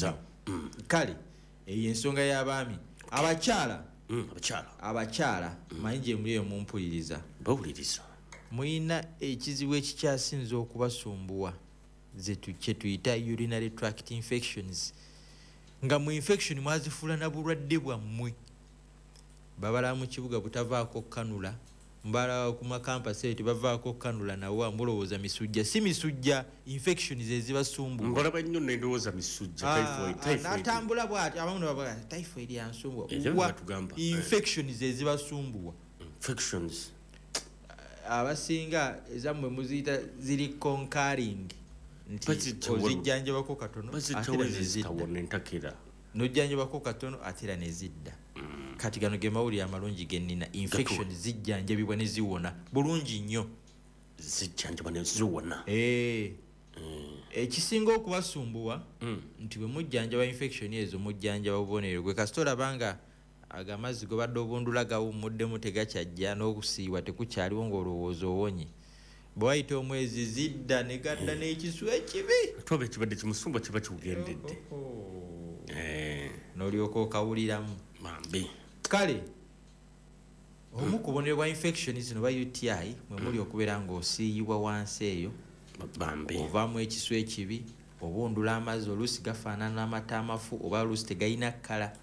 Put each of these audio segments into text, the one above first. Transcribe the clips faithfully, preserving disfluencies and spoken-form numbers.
Uliriza. Mm. Kale eyo ensonga y'abaami abakyala mm. abakyala abakyala mm. mayinje muliyo mumpuliriza bawuliriza muyina ekizibu ekikyasinza okubasumbuwa ze kye tuyita urinary tract infections nga mu infection mwazifuula na bulwadde bwammwe babala mu kibuga butavaako kanula mbala ku makampasi eyo tebavaako kanula nawo mulowooza misujja si misujja infections ezibasumbuwa mbalaba nnyo nendowooza misujja typhoid typhoid natambula bw'ati abamu ne babaga typhoid yansumbuwa tugamba infections ezibasumbuwa infections abasinga ezammwe muziyita ziri conquering nti ozijjanjabako katono entakera nojjanjabako katono atera ne zidda kati gano ge mawulire amalungi gennina infection zijjanjabibwa ne ziwona bulungi nnyo zijjanjabwa ne ziwona ekisinga okubasumbuwa nti bwe mujjanjaba infection ezo mujjanjaba bubonero gwe kasita olabanga agamazzi go badde obundula gawummuddemu tegakyajja n'okusiiwa tekukyaliwo ng'olowooza owonye bwe wayita omwezi zidda ne gadda n'ekisu ekibi toba ekibadde kimusumba kiba kiwugendedde n'olyoka okawuliramu mambi kale omu ku bubonero bwa infection zino ba U T I mwe muli okubeera ng'osiiyibwa wansi eyo bambi ovaamu ekisu ekibi oba ondula amazzi oluusi gafaanana n'amata amafu oba oluusi tegayina kkala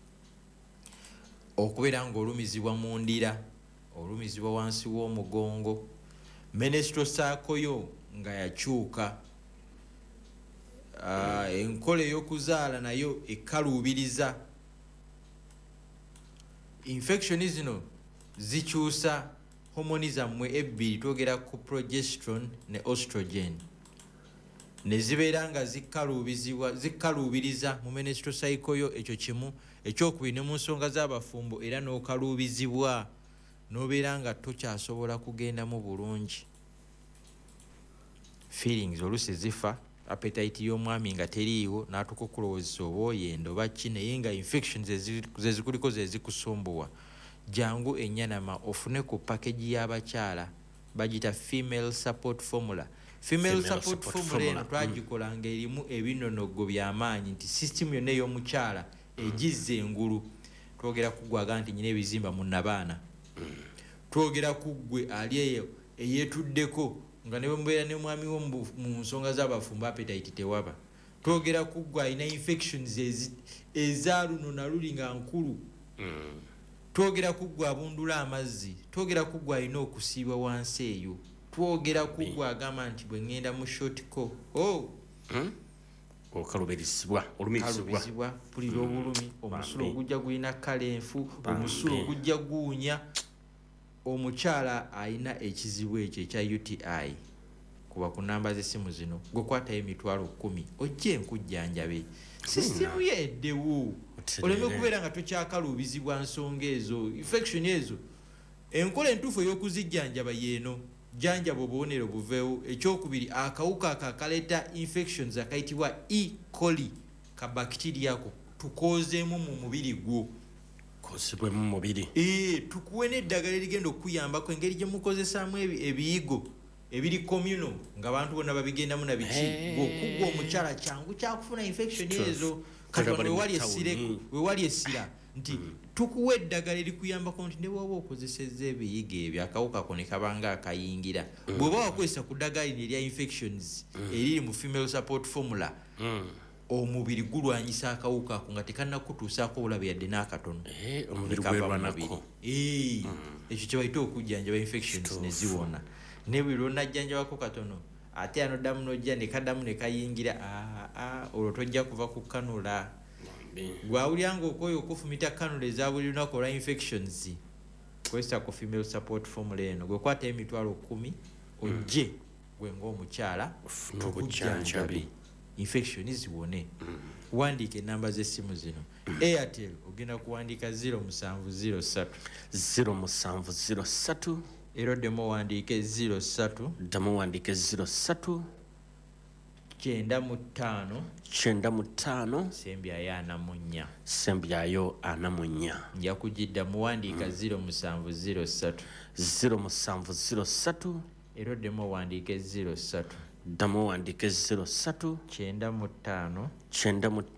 okubeera ng'olumizibwa mu ndira olumizibwa wansi w'omugongo menstrual cycle yo nga yakyuka uh, enkola ey'okuzaala nayo ekaluubiriza infection zino zikyusa homoni zammwe ebbiri twogera ku progesterone ne estrogen ne zibeera nga zikaluubizibwa zikaluubiriza mu menstrual cycle yo ekyo kimu ekyokubiri ne mu nsonga z'abafumbo era n'okaluubizibwa n'obeera nga tokyasobola kugendamu bulungi feelings oluusi zifa appetite y'omwami nga teriiwo n'atuka okulowoozesa oba oyenda oba ki naye nga infections zezikuliko zezikusumbuwa jangu enyanama ofune ku package y'abakyala bagita female support formula female, female support, support formula eno twagikolanga mm. erimu ebinonogo by'amaanyi nti system yonna ey'omukyala egize engulu twogera kugwaga nti nyina ebizimba mu nabaana mm. twogera ku ggwe ali eyo eyeetuddeko nga ne bwemubeera ne mwami wo mu nsonga z'abafumbo appetite tewaba twogera ku ggwe alina infections eza luno na luli nga nkulu mm. twogera ku ggwe abundula amazzi twogera ku ggwe alina okusiibwa wansi eyo twogera ku ggwe agamba nti bwe ŋŋenda mu shotiko oh. mm? okalubirizibwa olumizibwa pulira obulumi omusulo ogujja gulina kkala enfu omusulo ogujja guwunya omukyala alina ekizibu ekyo ekya U T I kuba ku namba z'essimu zino gwe kwatayo emitwalo kkumi ojje enkujjanjabe sisitemu ye eddewo oleme kubeera nga tokyakaluubizibwa nsonga ezo infection ezo enkola entuufu ey'okuzijjanjaba yeeno jjanjaba obubonero buveewo ekyokubiri akawuka akakaleeta infections akayitibwa E. coli ka bacteria ako tukozeemu mu mubiri gwo kozebwe mu mubiri ee tukuwe n'eddagala erigenda okuyambako engeri gye mukozesaamu ebiyigo ebiri communal ng'abantu bonna babigendamu na biki ng'okugwa omukyala kyangu kyakufuna infection ezo kati wano wewali essireko wewali essira nti tukuwa eddagala erikuyambako nti ne bw'oba okozesezza ebiyigo ebyo akawuka ko ne kabanga akayingira bw'oba wakozesa ku ddagala lino erya infections eriri mu female support formula omubiri gulwanyisa akawuka ako nga tekannakutuusaako obulabe yadde n'akatono omubiri gwerwanako ekyo kye bayita okujjanjaba infections ne ziwona ne buli lw'onajjanjabako katono ate anoddamu n'ojja ne kaddamu ne kayingira aa olwo tojja kuva ku kanula gwawulira ng'okoyo okufumita kanula eza buli lunaku olwa infections kwesa ku female support formula eno gwe kwata emitwalo kumi ojje gwe ng'omukyala tukujjanjabe infection ziwone mm. wandika enamba z'essimu zino mm. Airtel ogenda kuwandika zero musanvu zero satu zero musanvu zero satu ero demo wandike zero satu demo wandike zero satu kyenda mu ttaano kyenda mu ttaano sembyayo ana mu nnya sembyayo ana mu nnya nja kugidda muwandika mm. zero musanvu zero satu zero musanvu zero satu ero demo wandike zero satu demo wandike zero satu kyenda mu ttaano kyenda mu